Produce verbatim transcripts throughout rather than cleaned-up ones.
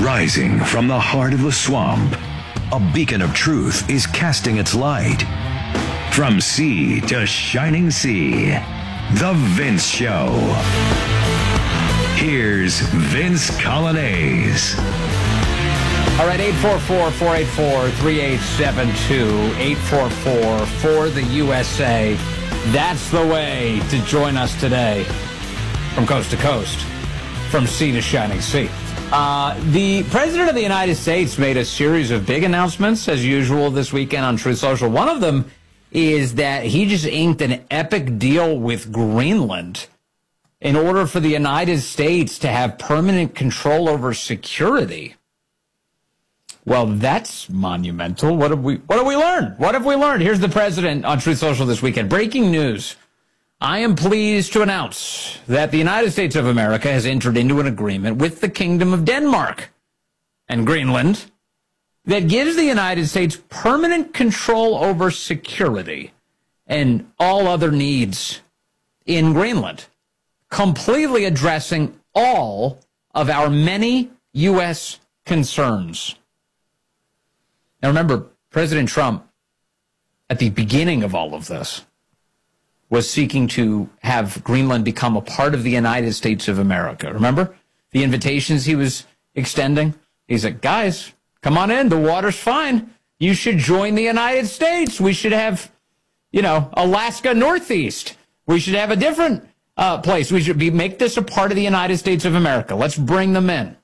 Rising from the heart of the swamp, a beacon of truth is casting its light. From sea to shining sea, The Vince Show. Here's Vince Coglianese. All right, eight four four, four eight four, three eight seven two, eight four four for the U S A. That's the way to join us today from coast to coast, from sea to shining sea. Uh, the President of the United States made a series of big announcements, as usual, this weekend on Truth Social. One of them is that he just inked an epic deal with Greenland in order for the United States to have permanent control over security. Well, that's monumental. What have we what have we learned? What have we learned? Here's the president on Truth Social this weekend. Breaking news. I am pleased to announce that the United States of America has entered into an agreement with the Kingdom of Denmark and Greenland that gives the United States permanent control over security and all other needs in Greenland, completely addressing all of our many U S concerns. Now, remember, President Trump, at the beginning of all of this, was seeking to have Greenland become a part of the United States of America. Remember the invitations he was extending? He's like, guys, come on in. The water's fine. You should join the United States. We should have, you know, Alaska Northeast. We should have a different uh, place. We should be make this a part of the United States of America. Let's bring them in.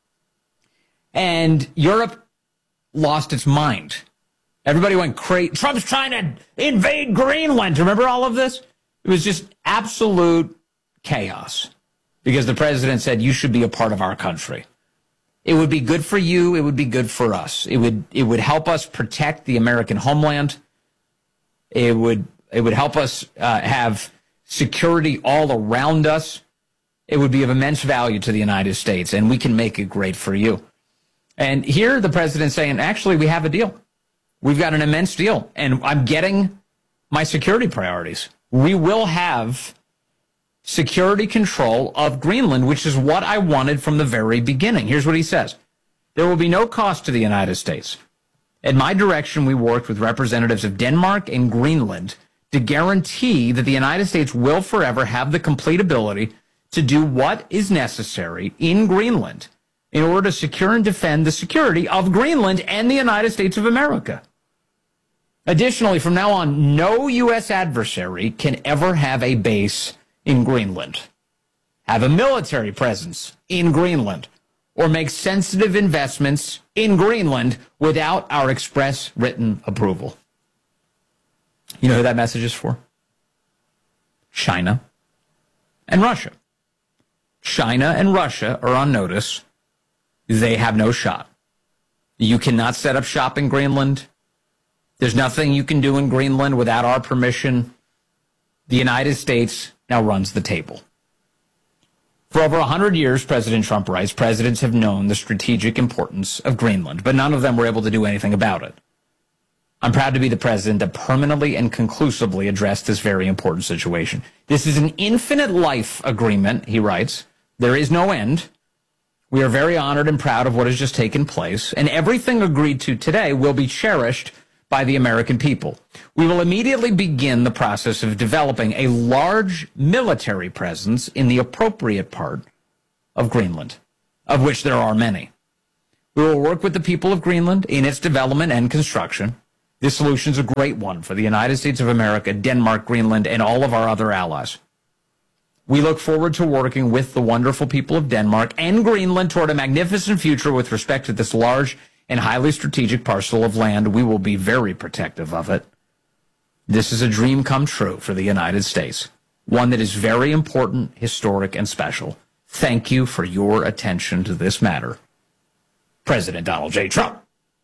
And Europe lost its mind. Everybody went crazy. Trump's trying to invade Greenland. Remember all of this? It was just absolute chaos because the president said, you should be a part of our country. It would be good for you. It would be good for us. It would, it would help us protect the American homeland. It would, it would help us uh, have security all around us. It would be of immense value to the United States, and we can make it great for you. And here the president's saying, actually, we have a deal. We've got an immense deal, and I'm getting my security priorities. We will have security control of Greenland, which is what I wanted from the very beginning. Here's what he says. There will be no cost to the United States. In my direction, we worked with representatives of Denmark and Greenland to guarantee that the United States will forever have the complete ability to do what is necessary in Greenland in order to secure and defend the security of Greenland and the United States of America. Additionally, from now on, no U S adversary can ever have a base in Greenland, have a military presence in Greenland, or make sensitive investments in Greenland without our express written approval. You know who that message is for? China and Russia. China and Russia are on notice. They have no shot. You cannot set up shop in Greenland. There's nothing you can do in Greenland without our permission. The United States now runs the table. For over one hundred years, President Trump writes, presidents have known the strategic importance of Greenland, but none of them were able to do anything about it. I'm proud to be the president that permanently and conclusively addressed this very important situation. This is an infinite life agreement, he writes. There is no end. We are very honored and proud of what has just taken place, and everything agreed to today will be cherished by the American people. We will immediately begin the process of developing a large military presence in the appropriate part of Greenland, of which there are many. We will work with the people of Greenland in its development and construction. This solution is a great one for the United States of America, Denmark, Greenland, and all of our other allies. We look forward to working with the wonderful people of Denmark and Greenland toward a magnificent future with respect to this large and highly strategic parcel of land. We will be very protective of it. This is a dream come true for the United States, one that is very important, historic, and special. Thank you for your attention to this matter. President Donald J. Trump.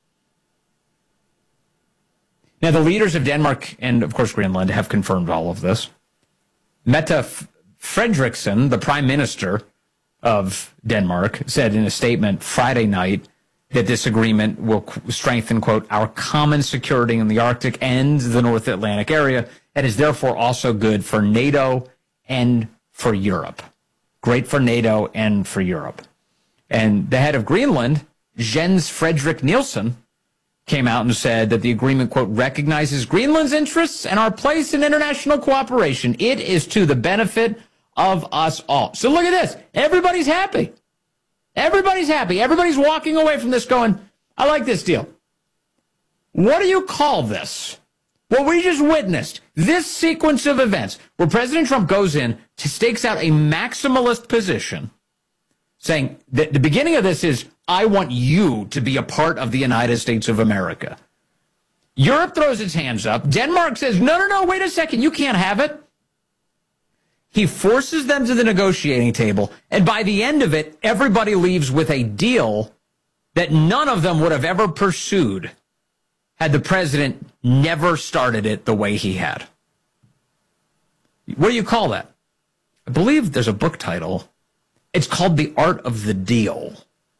Now, the leaders of Denmark and, of course, Greenland have confirmed all of this. Mette Frederiksen, the prime minister of Denmark, said in a statement Friday night that this agreement will strengthen, quote, our common security in the Arctic and the North Atlantic area, and is therefore also good for NATO and for Europe. Great for NATO and for Europe. And the head of Greenland, Jens Frederick Nielsen, came out and said that the agreement, quote, recognizes Greenland's interests and our place in international cooperation. It is to the benefit of us all. So look at this. Everybody's happy. Everybody's happy. Everybody's walking away from this going, I like this deal. What do you call this? Well, we just witnessed this sequence of events where President Trump goes in, to stakes out a maximalist position, saying that the beginning of this is, I want you to be a part of the United States of America. Europe throws its hands up. Denmark says, no, no, no, wait a second, you can't have it. He forces them to the negotiating table, and by the end of it, everybody leaves with a deal that none of them would have ever pursued had the president never started it the way he had. What do you call that? I believe there's a book title. It's called The Art of the Deal.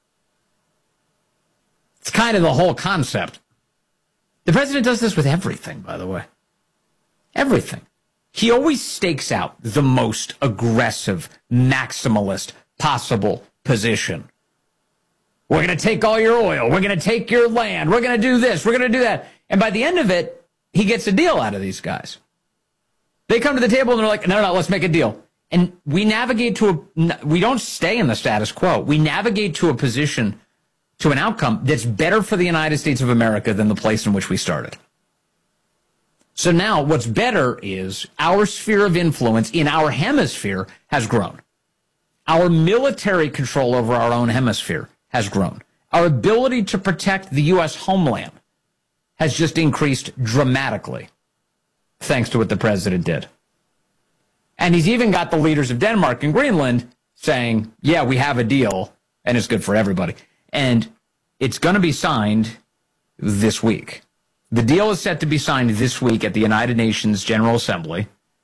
It's kind of the whole concept. The president does this with everything, by the way. Everything. He always stakes out the most aggressive, maximalist possible position. We're going to take all your oil. We're going to take your land. We're going to do this. We're going to do that. And by the end of it, he gets a deal out of these guys. They come to the table and they're like, no, no, no, let's make a deal. And we navigate to a, we don't stay in the status quo. We navigate to a position, to an outcome that's better for the United States of America than the place in which we started. So now what's better is our sphere of influence in our hemisphere has grown. Our military control over our own hemisphere has grown. Our ability to protect the U S homeland has just increased dramatically, thanks to what the president did. And he's even got the leaders of Denmark and Greenland saying, yeah, we have a deal, and it's good for everybody. And it's going to be signed this week. The deal is set to be signed this week at the United Nations General Assembly.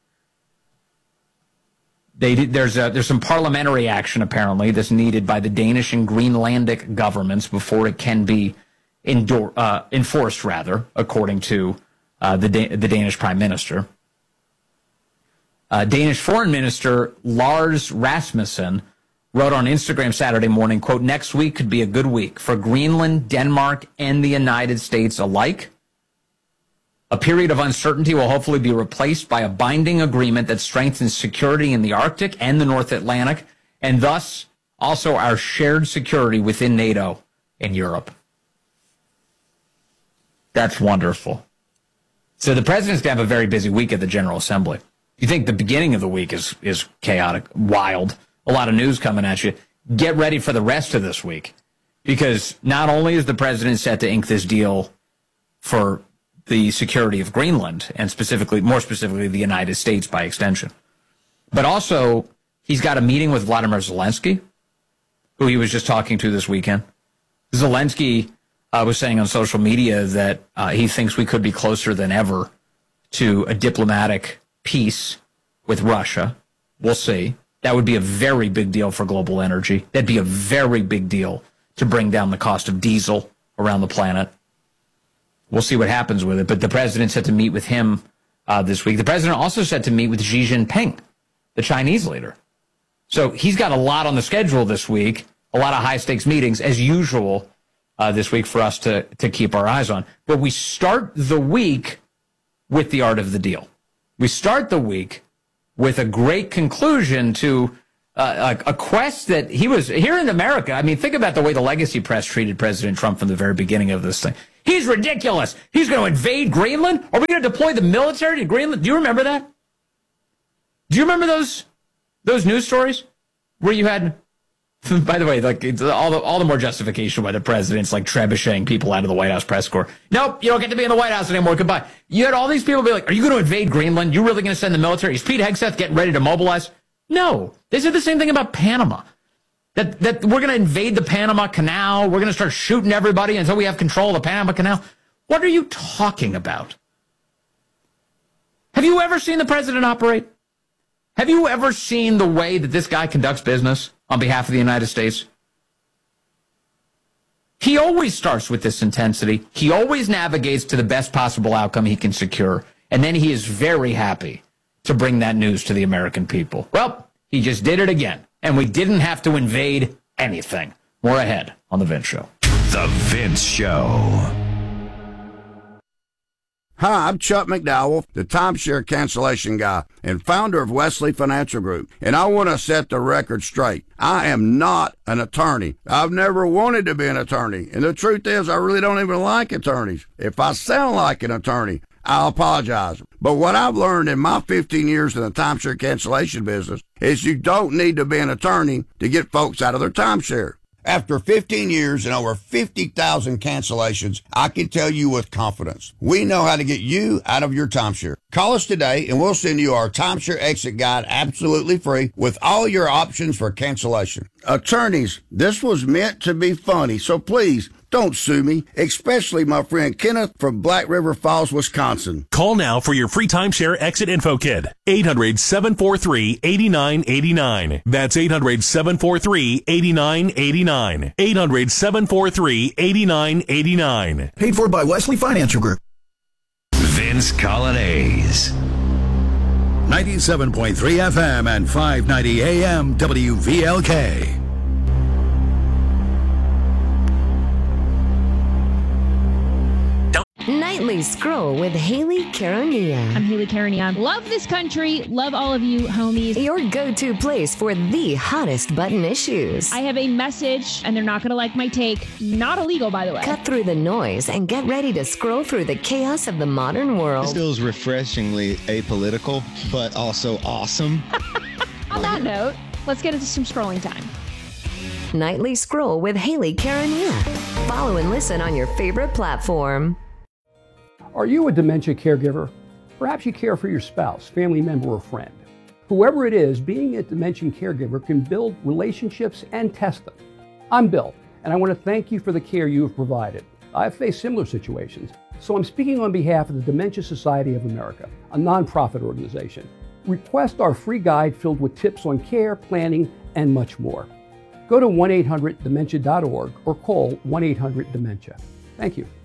They did, there's a, there's some parliamentary action, apparently, that's needed by the Danish and Greenlandic governments before it can be endor- uh, enforced, rather, according to uh, the, da- the Danish Prime Minister. Uh, Danish Foreign Minister Lars Rasmussen wrote on Instagram Saturday morning, quote, next week could be a good week for Greenland, Denmark, and the United States alike. A period of uncertainty will hopefully be replaced by a binding agreement that strengthens security in the Arctic and the North Atlantic, and thus also our shared security within NATO and Europe. That's wonderful. So the president's going to have a very busy week at the General Assembly. You think the beginning of the week is, is chaotic, wild, a lot of news coming at you. Get ready for the rest of this week, because not only is the president set to ink this deal for the security of Greenland, and specifically, more specifically, the United States by extension, but also he's got a meeting with Vladimir Zelensky, who he was just talking to this weekend. Zelensky uh, was saying on social media that uh, he thinks we could be closer than ever to a diplomatic peace with Russia. We'll see. That would be a very big deal for global energy. That'd be a very big deal to bring down the cost of diesel around the planet. We'll see what happens with it. But the president said to meet with him uh, this week. The president also said to meet with Xi Jinping, the Chinese leader. So he's got a lot on the schedule this week, a lot of high-stakes meetings, as usual, uh, this week for us to, to keep our eyes on. But we start the week with the art of the deal. We start the week with a great conclusion to uh, a, a quest that he was here in America. I mean, think about the way the legacy press treated President Trump from the very beginning of this thing. He's ridiculous. He's going to invade Greenland. Are we going to deploy the military to Greenland? Do you remember that? Do you remember those those news stories where you had, by the way, like it's all the all the more justification why the president's like trebucheting people out of the White House press corps. Nope, you don't get to be in the White House anymore. Goodbye. You had all these people be like, "Are you going to invade Greenland? You really going to send the military? Is Pete Hegseth getting ready to mobilize?" No, they said the same thing about Panama. That that we're going to invade the Panama Canal. We're going to start shooting everybody until we have control of the Panama Canal. What are you talking about? Have you ever seen the president operate? Have you ever seen the way that this guy conducts business on behalf of the United States? He always starts with this intensity. He always navigates to the best possible outcome he can secure. And then he is very happy to bring that news to the American people. Well, he just did it again. And we didn't have to invade anything. More ahead on The Vince Show. The Vince Show. Hi, I'm Chuck McDowell, the timeshare cancellation guy and founder of Wesley Financial Group, and I want to set the record straight. I am not an attorney. I've never wanted to be an attorney, and the truth is I really don't even like attorneys. If I sound like an attorney, I'll apologize. But what I've learned in my fifteen years in the timeshare cancellation business is you don't need to be an attorney to get folks out of their timeshare. After fifteen years and over fifty thousand cancellations, I can tell you with confidence, we know how to get you out of your timeshare. Call us today and we'll send you our timeshare exit guide absolutely free with all your options for cancellation. Attorneys, this was meant to be funny, so please don't sue me, especially my friend Kenneth from Black River Falls, Wisconsin. Call now for your free timeshare exit info kit. eight hundred, seven four three, eight nine eight nine. That's eight hundred, seven four three, eight nine eight nine. eight hundred, seven four three, eight nine eight nine. Paid for by Wesley Financial Group. Vince Colonnese. ninety-seven point three F M and five ninety A M W V L K. Nightly Scroll with Haley Karania. I'm Haley Karania. Love this country. Love all of you, homies. Your go-to place for the hottest button issues. I have a message, and they're not going to like my take. Not illegal, by the way. Cut through the noise and get ready to scroll through the chaos of the modern world. This feels refreshingly apolitical, but also awesome. On that note, let's get into some scrolling time. Nightly Scroll with Haley Karania. Follow and listen on your favorite platform. Are you a dementia caregiver? Perhaps you care for your spouse, family member, or friend. Whoever it is, being a dementia caregiver can build relationships and test them. I'm Bill, and I want to thank you for the care you have provided. I've faced similar situations, so I'm speaking on behalf of the Dementia Society of America, a nonprofit organization. Request our free guide filled with tips on care, planning, and much more. Go to one eight hundred dementia dot org or call one eight hundred dementia. Thank you.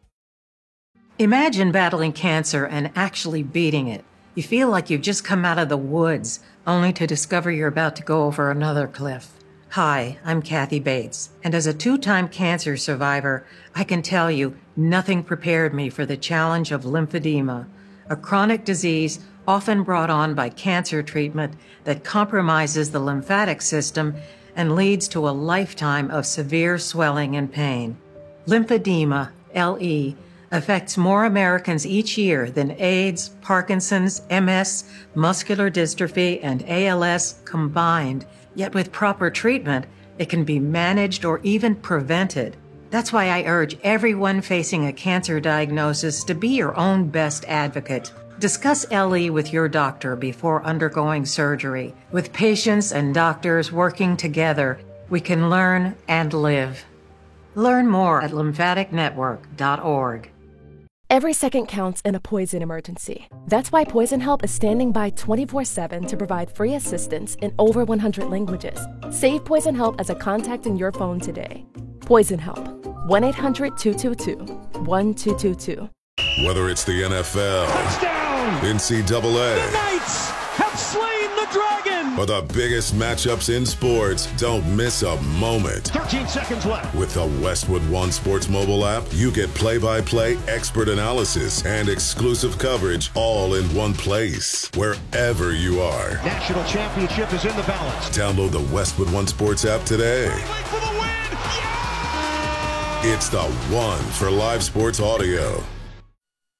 Imagine battling cancer and actually beating it. You feel like you've just come out of the woods, only to discover you're about to go over another cliff. Hi, I'm Kathy Bates, and as a two-time cancer survivor, I can tell you nothing prepared me for the challenge of lymphedema, a chronic disease often brought on by cancer treatment that compromises the lymphatic system and leads to a lifetime of severe swelling and pain. Lymphedema, L E, affects more Americans each year than AIDS, Parkinson's, M S, muscular dystrophy, and A L S combined. Yet with proper treatment, it can be managed or even prevented. That's why I urge everyone facing a cancer diagnosis to be your own best advocate. Discuss L E with your doctor before undergoing surgery. With patients and doctors working together, we can learn and live. Learn more at lymphatic network dot org. Every second counts in a poison emergency. That's why Poison Help is standing by twenty-four seven to provide free assistance in over one hundred languages. Save Poison Help as a contact in your phone today. Poison Help. one eight hundred two two two one two two two. Whether it's the N F L, touchdown, N C double A, the Knights have slain the dragon, or the biggest matchups in sports, don't miss a moment. thirteen seconds left. With the Westwood One Sports mobile app, you get play-by-play, expert analysis, and exclusive coverage all in one place, wherever you are. National championship is in the balance. Download the Westwood One Sports app today. For the win. Yeah! It's the one for live sports audio.